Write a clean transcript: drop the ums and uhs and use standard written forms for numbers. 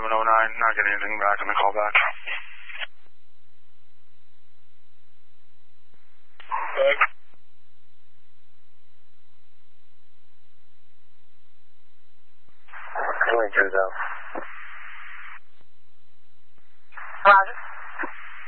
not getting anything back on the call back. Going through though. Roger.